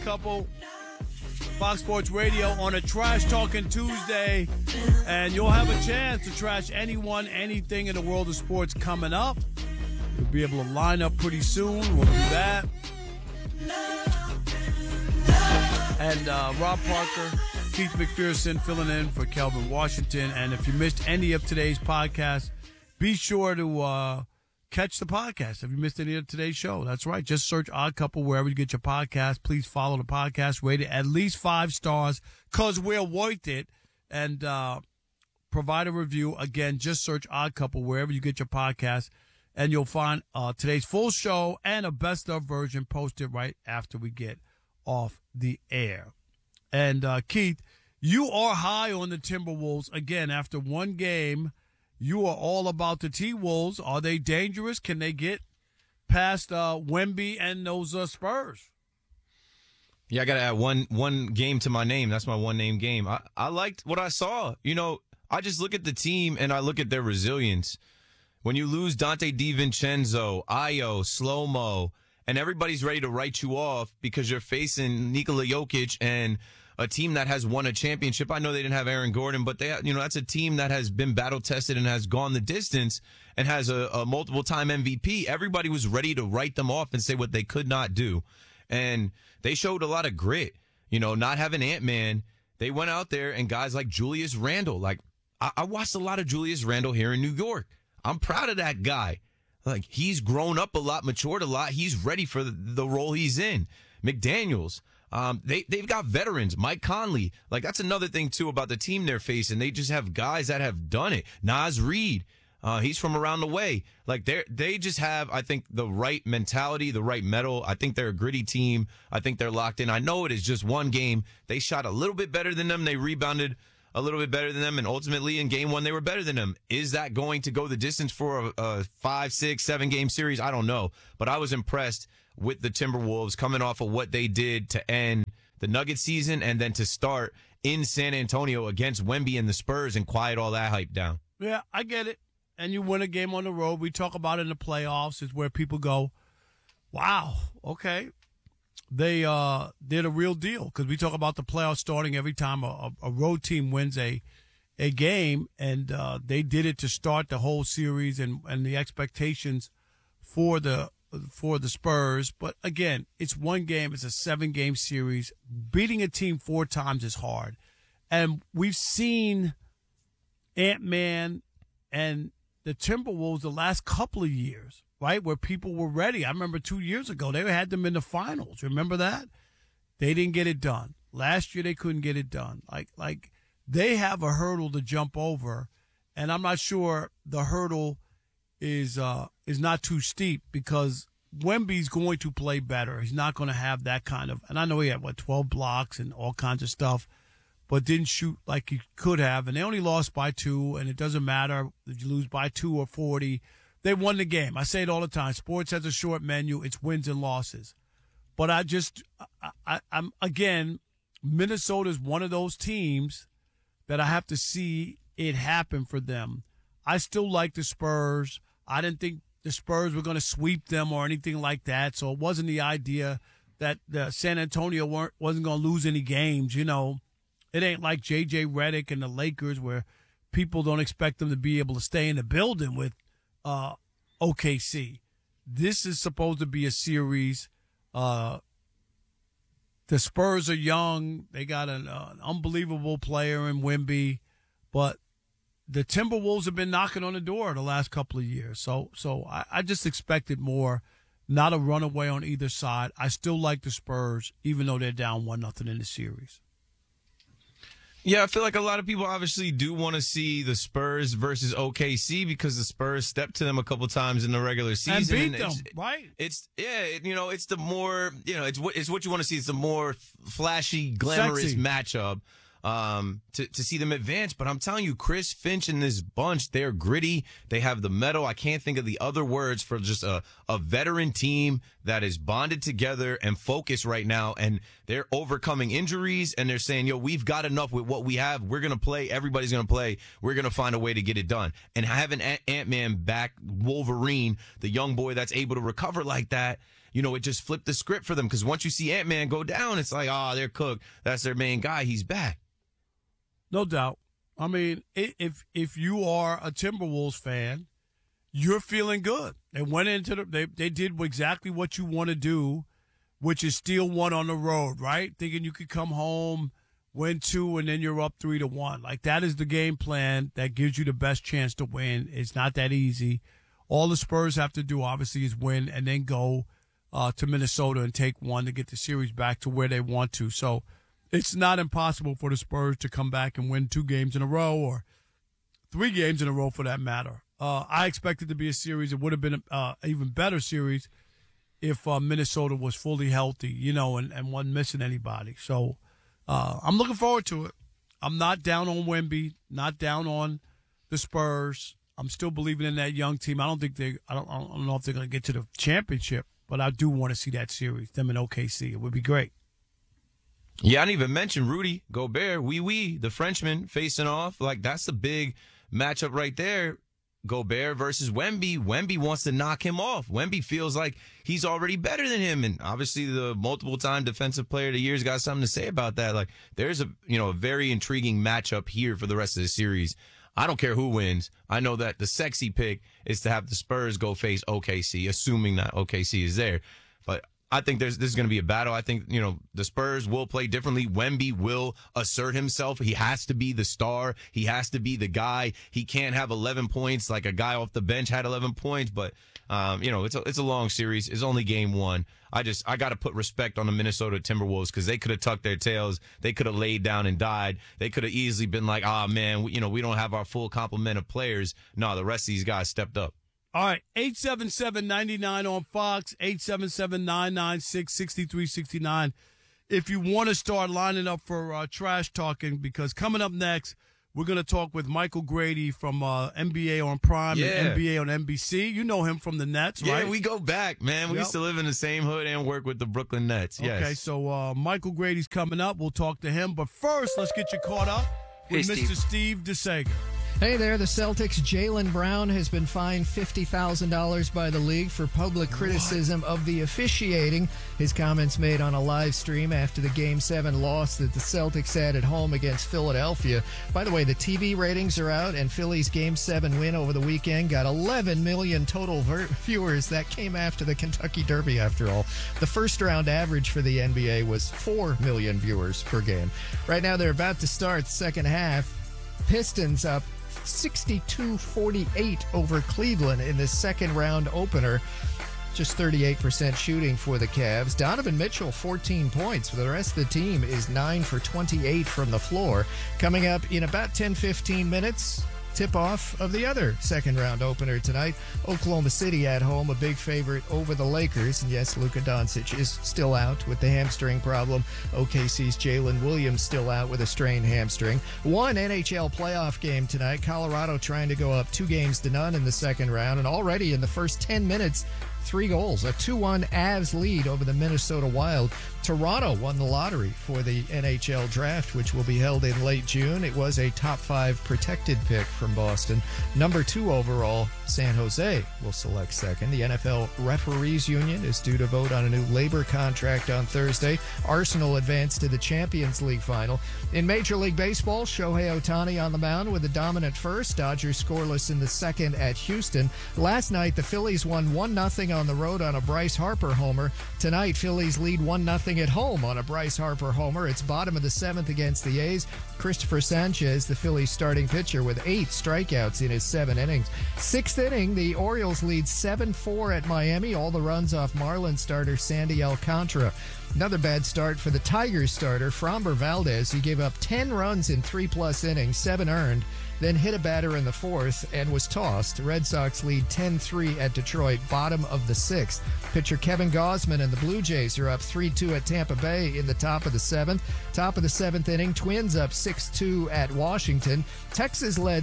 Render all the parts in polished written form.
Couple, Fox Sports Radio on a Trash Talking Tuesday. And you'll have a chance to trash anyone, anything in the world of sports coming up. You'll be able to line up pretty soon. We'll do that. And Rob Parker, Keith McPherson filling in for Kelvin Washington. And if you missed any of today's podcast, be sure to catch the podcast. If you missed any of today's show, that's right. Just search Odd Couple wherever you get your podcast. Please follow the podcast. Rate it at least 5 stars because we're worth it. And provide a review. Again, just search Odd Couple wherever you get your podcast. And you'll find today's full show and a best of version posted right after we get off the air. And Keith, you are high on the Timberwolves. Again, after one game, you are all about the T-Wolves. Are they dangerous? Can they get past Wemby and those Spurs? Yeah, I got to add one game to my name. That's my one-name game. I liked what I saw. You know, I just look at the team and I look at their resilience. When you lose Dante DiVincenzo, Ayo, Slow-Mo, and everybody's ready to write you off because you're facing Nikola Jokic and a team that has won a championship. I know they didn't have Aaron Gordon, but that's a team that has been battle tested and has gone the distance and has a multiple time MVP. Everybody was ready to write them off and say what they could not do. And they showed a lot of grit, not having Ant-Man. They went out there and guys like Julius Randle, I watched a lot of Julius Randle here in New York. I'm proud of that guy. He's grown up a lot, matured a lot. He's ready for the role he's in. McDaniels. They've got veterans. Mike Conley. That's another thing, too, about the team they're facing. They just have guys that have done it. Naz Reid. He's from around the way. They just have, I think, the right mentality, the right mettle. I think they're a gritty team. I think they're locked in. I know it is just one game. They shot a little bit better than them. They rebounded a little bit better than them, and ultimately in game one they were better than them. Is that going to go the distance for a 5, 6, 7 game series? I don't know, but I was impressed with the Timberwolves coming off of what they did to end the Nuggets season and then to start in San Antonio against Wemby and the Spurs and quiet all that hype down. Yeah, I get it. And you win a game on the road. We talk about it in the playoffs is where people go, wow, okay. They did a real deal because we talk about the playoffs starting every time a road team wins a game, and they did it to start the whole series and the expectations for the Spurs. But again, it's one game. It's a 7-game series. Beating a team 4 times is hard, and we've seen Ant-Man and the Timberwolves the last couple of years, right, where people were ready. I remember 2 years ago, they had them in the finals. Remember that? They didn't get it done. Last year, they couldn't get it done. Like they have a hurdle to jump over, and I'm not sure the hurdle is not too steep because Wemby's going to play better. He's not going to have that kind of, and I know he had, 12 blocks and all kinds of stuff, but didn't shoot like he could have. And they only lost by 2, and it doesn't matter if you lose by 2 or 40. They won the game. I say it all the time. Sports has a short menu. It's wins and losses. But I'm again, Minnesota's one of those teams that I have to see it happen for them. I still like the Spurs. I didn't think the Spurs were going to sweep them or anything like that. So it wasn't the idea that San Antonio wasn't going to lose any games. It ain't like J.J. Redick and the Lakers where people don't expect them to be able to stay in the building with OKC. This is supposed to be a series. The Spurs are young. They got an unbelievable player in Wemby, but the Timberwolves have been knocking on the door the last couple of years. So I just expected more, not a runaway on either side. I still like the Spurs, even though they're down 1-0 in the series. Yeah, I feel like a lot of people obviously do want to see the Spurs versus OKC because the Spurs stepped to them a couple times in the regular season and beat them, right? It's the more it's what you want to see. It's the more flashy, glamorous matchup. To see them advance. But I'm telling you, Chris Finch and this bunch, they're gritty. They have the mettle. I can't think of the other words for just a veteran team that is bonded together and focused right now. And they're overcoming injuries and they're saying, we've got enough with what we have. We're going to play. Everybody's going to play. We're going to find a way to get it done. And having Ant-Man back, Wolverine, the young boy that's able to recover like that, it just flipped the script for them. Because once you see Ant-Man go down, it's like, they're cooked. That's their main guy. He's back. No doubt. I mean, if you are a Timberwolves fan, you're feeling good. They went into they did exactly what you want to do, which is steal one on the road, right? Thinking you could come home, win 2, and then you're up 3-1. Like, that is the game plan that gives you the best chance to win. It's not that easy. All the Spurs have to do, obviously, is win and then go to Minnesota and take one to get the series back to where they want to. So it's not impossible for the Spurs to come back and win 2 games in a row, or 3 games in a row for that matter. I expect it to be a series. It would have been an even better series if Minnesota was fully healthy, and wasn't missing anybody. So I'm looking forward to it. I'm not down on Wemby, not down on the Spurs. I'm still believing in that young team. I don't know if they're going to get to the championship, but I do want to see that series, them in OKC. It would be great. Yeah, I didn't even mention Rudy Gobert, the Frenchman, facing off. Like, that's the big matchup right there. Gobert versus Wemby. Wemby wants to knock him off. Wemby feels like he's already better than him, and obviously the multiple-time Defensive Player of the Year's got something to say about that. Like, there's a very intriguing matchup here for the rest of the series. I don't care who wins. I know that the sexy pick is to have the Spurs go face OKC, assuming that OKC is there. But I think this is going to be a battle. I think, the Spurs will play differently. Wemby will assert himself. He has to be the star. He has to be the guy. He can't have 11 points like a guy off the bench had 11 points. But, it's a long series. It's only game 1. I got to put respect on the Minnesota Timberwolves because they could have tucked their tails. They could have laid down and died. They could have easily been like, man, we don't have our full complement of players. No, the rest of these guys stepped up. All right, 877-99 on Fox, 877-996-6369. If you want to start lining up for trash talking, because coming up next, we're going to talk with Michael Grady from NBA on Prime and NBA on NBC. You know him from the Nets, right? Yeah, we go back, man. We used to live in the same hood and work with the Brooklyn Nets. Yes. Okay, so Michael Grady's coming up. We'll talk to him. But first, let's get you caught up with Mr. Steve DeSager. Hey there, the Celtics' Jaylen Brown has been fined $50,000 by the league for public criticism of the officiating. His comments made on a live stream after the Game 7 loss that the Celtics had at home against Philadelphia. By the way, the TV ratings are out, and Philly's Game 7 win over the weekend got 11 million total viewers. That came after the Kentucky Derby, after all. The first-round average for the NBA was 4 million viewers per game. Right now, they're about to start the second half. Pistons up 62-48 over Cleveland in the second round opener. Just 38% shooting for the Cavs. Donovan Mitchell, 14 points. For the rest of the team is 9 for 28 from the floor. Coming up in about 10-15 minutes, tip-off of the other second-round opener tonight. Oklahoma City at home, a big favorite over the Lakers. And yes, Luka Doncic is still out with the hamstring problem. OKC's Jalen Williams still out with a strained hamstring. One NHL playoff game tonight. Colorado trying to go up 2-0 in the second round. And already in the first 10 minutes, 3 goals. A 2-1 Avs lead over the Minnesota Wild. Toronto won the lottery for the NHL draft, which will be held in late June. It was a top 5 protected pick from Boston. Number 2 overall, San Jose will select second. The NFL Referees Union is due to vote on a new labor contract on Thursday. Arsenal advanced to the Champions League final. In Major League Baseball, Shohei Ohtani on the mound with a dominant first. Dodgers scoreless in the second at Houston. Last night, the Phillies won 1-0 on the road on a Bryce Harper homer. Tonight, Phillies lead 1-0 at home on a Bryce Harper homer. It's bottom of the 7th against the A's. Christopher Sanchez, the Phillies starting pitcher, with 8 strikeouts in his 7 innings. 6th inning, the Orioles lead 7-4 at Miami. All the runs off Marlins starter Sandy Alcantara. Another bad start for the Tigers starter, Framber Valdez. He gave up 10 runs in 3+ innings, 7 earned, then hit a batter in the 4th and was tossed. Red Sox lead 10-3 at Detroit, bottom of the 6th. Pitcher Kevin Gausman and the Blue Jays are up 3-2 at Tampa Bay in the top of the 7th. Top of the 7th inning, Twins up 6-2 at Washington. Texas led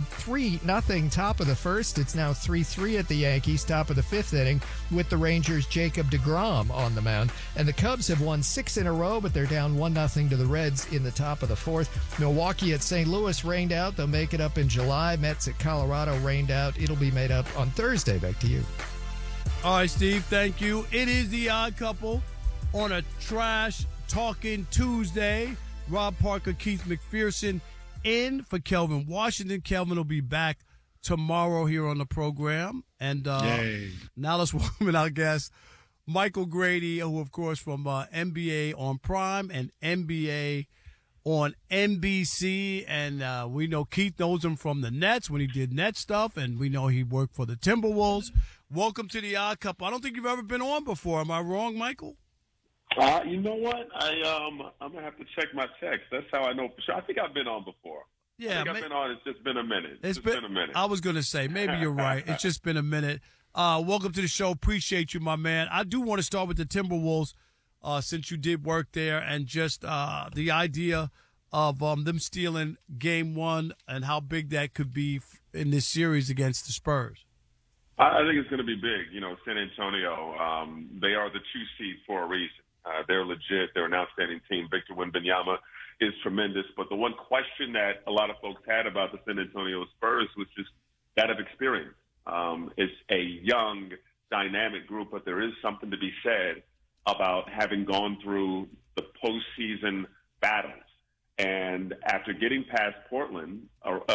3-0 top of the 1st. It's now 3-3 at the Yankees, top of the 5th inning, with the Rangers' Jacob deGrom on the mound. And the Cubs have won 6 in a row, but they're down 1-0 to the Reds in the top of the 4th. Milwaukee at St. Louis rained out. They'll make it up in July. Mets at Colorado rained out. It'll be made up on Thursday. Back to you. All right, Steve, thank you. It is The Odd Couple on a Trash Talking Tuesday. Rob Parker, Keith McPherson in for Kelvin Washington. Kelvin will be back tomorrow here on the program. And now let's welcome in our guest, Michael Grady, who, of course, from NBA on Prime and NBA on NBC. And we know Keith knows him from the Nets when he did Net stuff, and we know he worked for the Timberwolves. Welcome to The Odd Couple. I don't think you've ever been on before. Am I wrong, Michael? You know what? I'm gonna have to check my text. That's how I know for sure. I think I've been on before. Yeah, I've been on. It's just been a minute. It's been a minute. I was gonna say maybe you're right. It's just been a minute. Welcome to the show. Appreciate you, my man. I do want to start with the Timberwolves, since you did work there, and just the idea of them stealing Game 1 and how big that could be in this series against the Spurs. I think it's going to be big. You know, San Antonio, they are the 2 seed for a reason. They're legit. They're an outstanding team. Victor Wembanyama is tremendous. But the one question that a lot of folks had about the San Antonio Spurs was just that of experience. It's a young, dynamic group, but there is something to be said about having gone through the postseason battles. And after getting past Portland,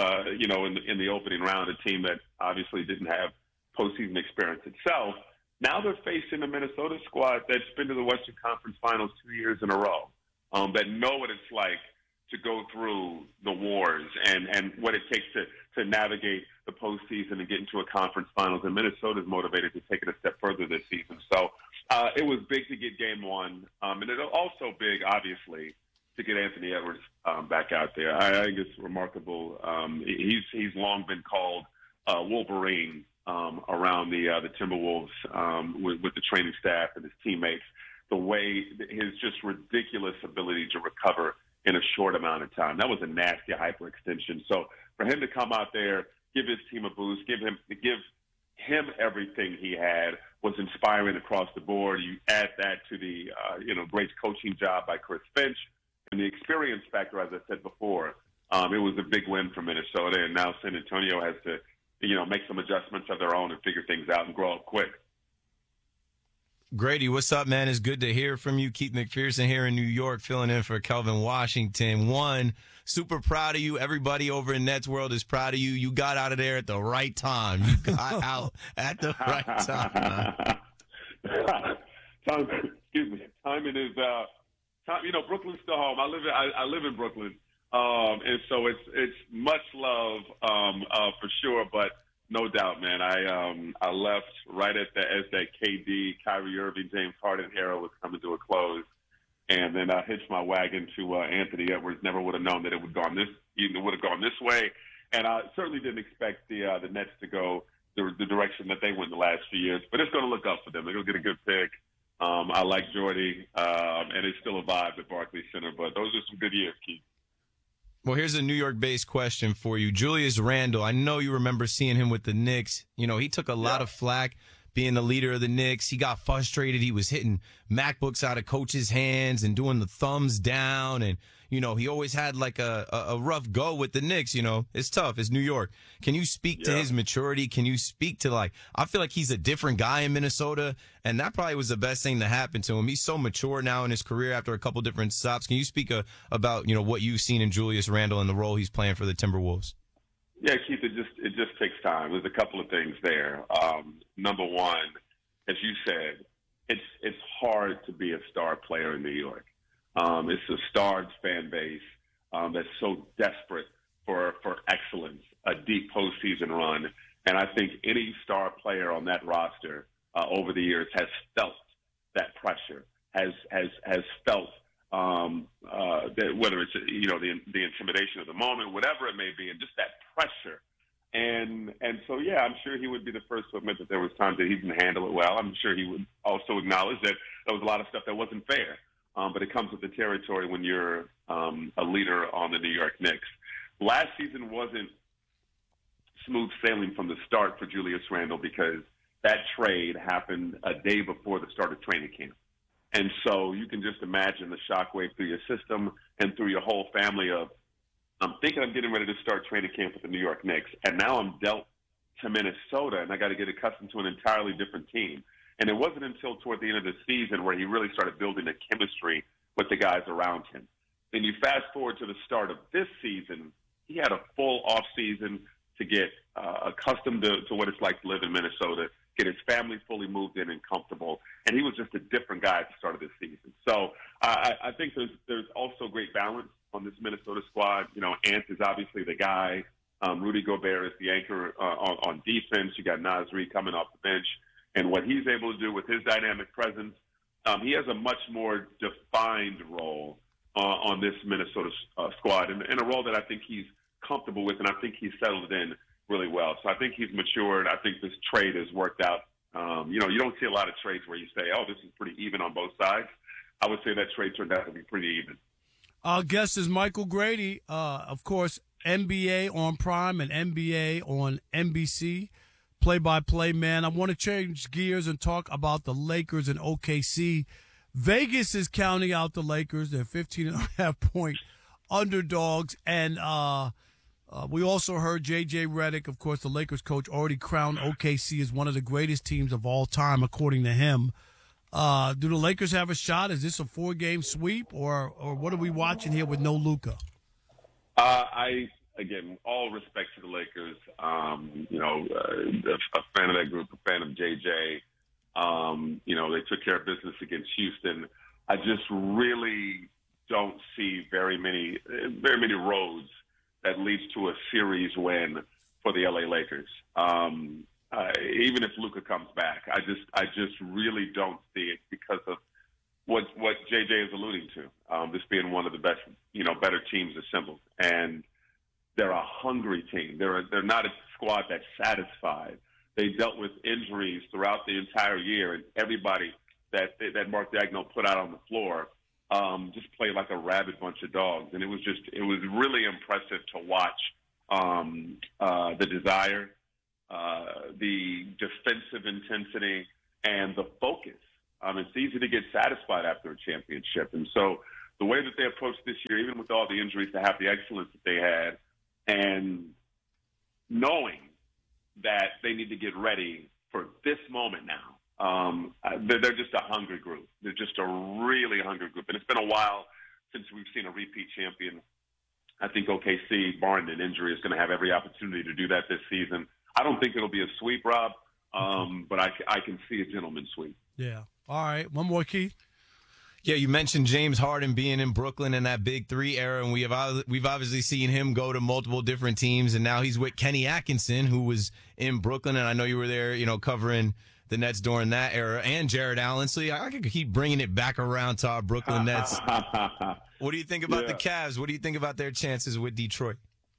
in the opening round, a team that obviously didn't have postseason experience itself, now they're facing a Minnesota squad that's been to the Western Conference Finals 2 years in a row, that know what it's like to go through the wars and what it takes to navigate the postseason and get into a conference finals. And Minnesota's motivated to take it a step further this season. So it was big to get Game 1. And it's also big, obviously, to get Anthony Edwards back out there. I think it's remarkable. He's long been called Wolverine around the Timberwolves with the training staff and his teammates. The way his just ridiculous ability to recover in a short amount of time. That was a nasty hyperextension. So for him to come out there, give his team a boost, give him everything he had was inspiring across the board. You add that to the great coaching job by Chris Finch and the experience factor, as I said before. It was a big win for Minnesota, and now San Antonio has to make some adjustments of their own and figure things out and grow up quick. Grady, what's up, man? It's good to hear from you. Keith McPherson here in New York, filling in for Kelvin Washington. One, super proud of you. Everybody over in Nets World is proud of you. You got out of there at the right time. You got out at the right time. Excuse me. Timing is time. Brooklyn's still home. I live in Brooklyn, and so it's much love for sure, but. No doubt, man. I left right as that KD, Kyrie Irving, James Harden era was coming to a close, and then I hitched my wagon to Anthony Edwards. Never would have known that it would have gone this way, and I certainly didn't expect the Nets to go the direction that they went the last few years. But it's going to look up for them. They're going to get a good pick. I like Jordy, and it's still a vibe at Barclays Center. But those are some good years, Keith. Well, here's a New York-based question for you. Julius Randle, I know you remember seeing him with the Knicks. He took a lot of flack being the leader of the Knicks. He got frustrated. He was hitting MacBooks out of coaches' hands and doing the thumbs down. And, he always had like a rough go with the Knicks. It's tough. It's New York. Can you speak to his maturity? Can you speak to I feel like he's a different guy in Minnesota, and that probably was the best thing to happen to him. He's so mature now in his career after a couple different stops. Can you speak about, what you've seen in Julius Randle and the role he's playing for the Timberwolves? Yeah, Keith, it just takes time. There's a couple of things there. Number one, as you said, it's hard to be a star player in New York. It's a starved fan base that's so desperate for excellence, a deep postseason run. And I think any star player on that roster over the years has felt that pressure, has felt that whether it's the intimidation of the moment, whatever it may be, and just that pressure. And so yeah, I'm sure he would be the first to admit that there was times that he didn't handle it well. I'm sure he would also acknowledge that there was a lot of stuff that wasn't fair. But it comes with the territory when you're a leader on the New York Knicks. Last season wasn't smooth sailing from the start for Julius Randle because that trade happened a day before the start of training camp. And so you can just imagine the shockwave through your system and through your whole family of, I'm thinking I'm getting ready to start training camp with the New York Knicks, and now I'm dealt to Minnesota, and I got to get accustomed to an entirely different team. And it wasn't until toward the end of the season where he really started building the chemistry with the guys around him. Then you fast forward to the start of this season, he had a full off season to get accustomed to what it's like to live in Minnesota, get his family fully moved in and comfortable, and he was just a different guy at the start of this season. So I think there's also great balance on this Minnesota squad. You know, Ant is obviously the guy. Rudy Gobert is the anchor on defense. You got Naz Reid coming off the bench, and what he's able to do with his dynamic presence, he has a much more defined role on this Minnesota squad, and a role that I think he's comfortable with, and I think he's settled in really well. So I think he's matured. I think this trade has worked out. You know, you don't see a lot of trades where you say, oh, this is pretty even on both sides. I would say that trade turned out to be pretty even. Our guest is Michael Grady, of course, NBA on Prime and NBA on NBC, play-by-play man. I want to change gears and talk about the Lakers and OKC. Vegas is counting out the Lakers. They're 15.5-point underdogs. And we also heard J.J. Redick, of course, the Lakers coach, already crowned OKC as one of the greatest teams of all time, according to him. Do the Lakers have a shot? Is this a 4-game sweep, or what are we watching here with no Luka? Again, all respect to the Lakers. You know, a fan of that group, a fan of JJ. You know, they took care of business against Houston. I just really don't see very many roads that leads to a series win for the LA Lakers. Even if Luka comes back, I just really don't see it because of what JJ is alluding to. This being one of the best, better teams assembled, and they're a hungry team. They're not a squad that's satisfied. They dealt with injuries throughout the entire year, and everybody that Mark Daigneault put out on the floor just played like a rabid bunch of dogs. And it was really impressive to watch the desire, the defensive intensity, and the focus. It's easy to get satisfied after a championship. And so the way that they approached this year, even with all the injuries, to have the excellence that they had, and knowing that they need to get ready for this moment now. They're just a hungry group. They're just a really hungry group. And it's been a while since we've seen a repeat champion. I think OKC, barring an injury, is going to have every opportunity to do that this season. I don't think it'll be a sweep, Rob, but I can see a gentleman's sweep. Yeah. All right. One more, Keith. Yeah, you mentioned James Harden being in Brooklyn in that Big Three era, and we've obviously seen him go to multiple different teams, and now he's with Kenny Atkinson, who was in Brooklyn, and I know you were there, covering the Nets during that era, and Jared Allen. So I could keep bringing it back around to our Brooklyn Nets. What do you think about the Cavs? What do you think about their chances with Detroit?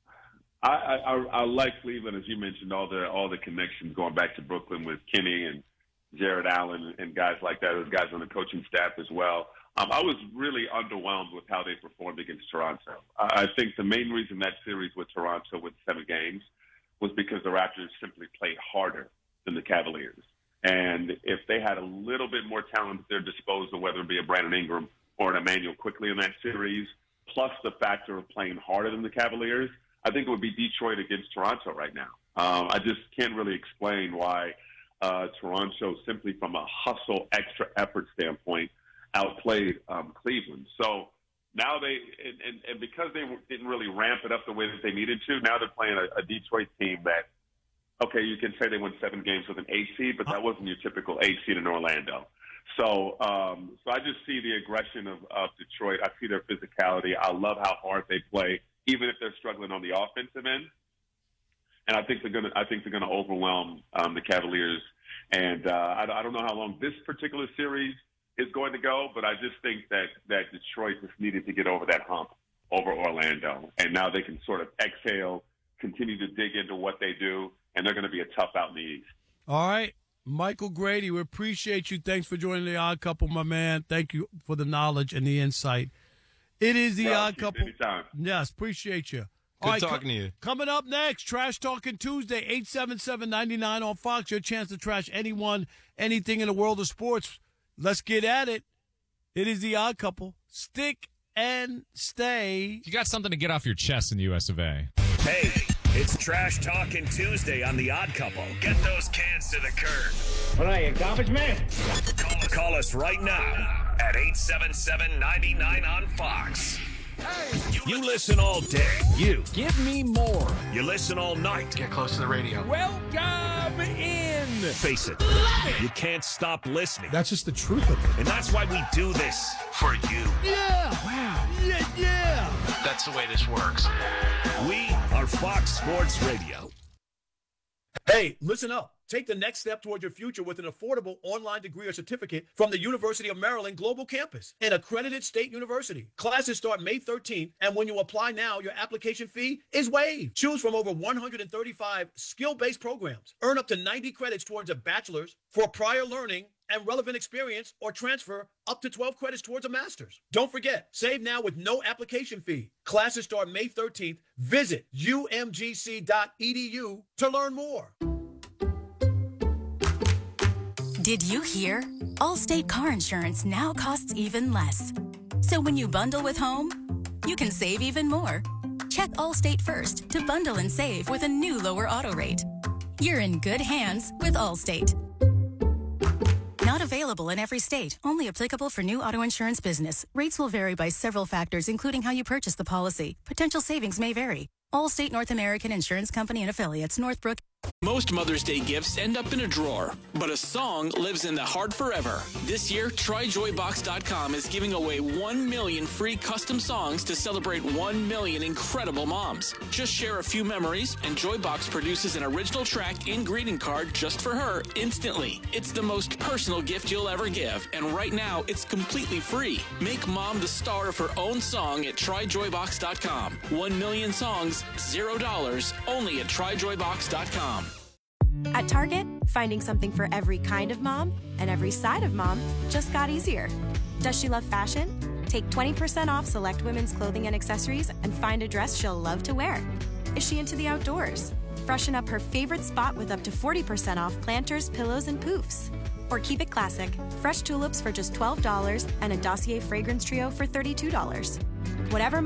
I like Cleveland, as you mentioned, all the connections going back to Brooklyn with Kenny and Jared Allen and guys like that, those guys on the coaching staff as well. I was really underwhelmed with how they performed against Toronto. I think the main reason that series with Toronto with 7 games was because the Raptors simply played harder than the Cavaliers. And if they had a little bit more talent at their disposal, whether it be a Brandon Ingram or an Emmanuel Quickly in that series, plus the factor of playing harder than the Cavaliers, I think it would be Detroit against Toronto right now. I just can't really explain why Toronto, simply from a hustle, extra effort standpoint, outplayed Cleveland. So now and because they didn't really ramp it up the way that they needed to, now they're playing a Detroit team that, okay, you can say they won 7 games with an 8 seed, but that wasn't your typical 8 seed in Orlando. So I just see the aggression of Detroit. I see their physicality. I love how hard they play, even if they're struggling on the offensive end. And I think they're gonna overwhelm the Cavaliers. And I don't know how long this particular series is going to go, but I just think that Detroit just needed to get over that hump over Orlando. And now they can sort of exhale, continue to dig into what they do, and they're going to be a tough out in the East. All right. Michael Grady, we appreciate you. Thanks for joining the Odd Couple, my man. Thank you for the knowledge and the insight. It is the Odd Couple. Anytime. Yes, appreciate you. Good talking to you. Coming up next, Trash Talking Tuesday, 877-99 on Fox. Your chance to trash anyone, anything in the world of sports. Let's get at it. It is the Odd Couple. Stick and stay. You got something to get off your chest in the US of A. Hey, It's Trash Talking Tuesday on The Odd Couple. Get those cans to the curb. What are you, garbage man? Call us right now at 877-99 on Fox. You listen all day. You. Give me more. You listen all night. Get close to the radio. Welcome in. Face it. You can't stop listening. That's just the truth of it. And that's why we do this. For you. Yeah. Wow. Yeah. That's the way this works. We are Fox Sports Radio. Hey, listen up. Take the next step towards your future with an affordable online degree or certificate from the University of Maryland Global Campus, an accredited state university. Classes start May 13th, and when you apply now, your application fee is waived. Choose from over 135 skill-based programs. Earn up to 90 credits towards a bachelor's for prior learning and relevant experience, or transfer up to 12 credits towards a master's. Don't forget, save now with no application fee. Classes start May 13th. Visit umgc.edu to learn more. Did you hear? Allstate car insurance now costs even less. So when you bundle with home, you can save even more. Check Allstate first to bundle and save with a new lower auto rate. You're in good hands with Allstate. Not available in every state. Only applicable for new auto insurance business. Rates will vary by several factors, including how you purchase the policy. Potential savings may vary. Allstate North American Insurance Company and Affiliates, Northbrook. Most Mother's Day gifts end up in a drawer, but a song lives in the heart forever. This year, TryJoyBox.com is giving away 1 million free custom songs to celebrate 1 million incredible moms. Just share a few memories, and Joybox produces an original track and greeting card just for her instantly. It's the most personal gift you'll ever give, and right now, it's completely free. Make mom the star of her own song at TryJoyBox.com. 1 million songs, $0, only at TryJoyBox.com. At Target, finding something for every kind of mom and every side of mom just got easier. Does she love fashion? Take 20% off select women's clothing and accessories and find a dress she'll love to wear. Is she into the outdoors? Freshen up her favorite spot with up to 40% off planters, pillows, and poofs. Or keep it classic, fresh tulips for just $12 and a Dossier fragrance trio for $32. Whatever